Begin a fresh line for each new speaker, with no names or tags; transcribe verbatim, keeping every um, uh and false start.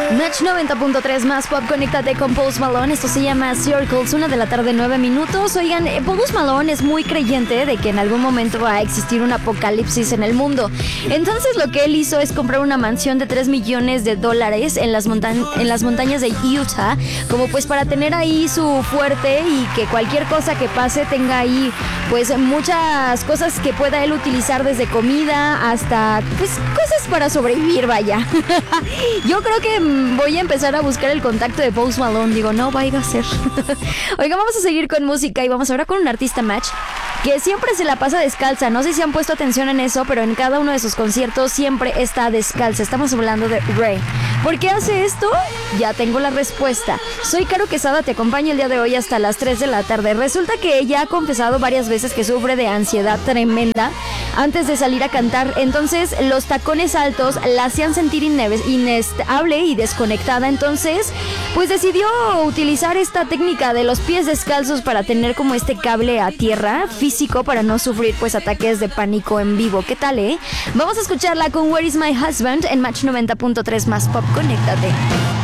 Match noventa punto tres más pop, conéctate con Post Malone. Esto se llama Circles, una de la tarde, nueve minutos. Oigan, Post Malone es muy creyente de que en algún momento va a existir un apocalipsis en el mundo. Entonces lo que él hizo es comprar una mansión de tres millones de dólares en las, monta- en las montañas de Utah, como pues para tener ahí su fuerte y que cualquier cosa que pase tenga ahí pues muchas cosas que pueda él utilizar, desde comida hasta pues cosas para sobrevivir, vaya. Yo creo que voy a empezar a buscar el contacto de Post Malone. Digo, no vaya a ser. Oiga, vamos a seguir con música y vamos ahora con un artista Match que siempre se la pasa descalza. No sé si han puesto atención en eso, pero en cada uno de sus conciertos siempre está descalza. Estamos hablando de Rey. ¿Por qué hace esto? Ya tengo la respuesta. Soy Caro Quesada, te acompaño el día de hoy hasta las tres de la tarde. Resulta que ella ha confesado varias veces que sufre de ansiedad tremenda antes de salir a cantar. Entonces los tacones altos la hacían sentir ine- inestable y desconectada. Entonces pues decidió utilizar esta técnica de los pies descalzos para tener como este cable a tierra físico para no sufrir pues ataques de pánico en vivo. ¿Qué tal, eh? Vamos a escucharla con Where is my husband en Match noventa punto tres más pop. Conéctate.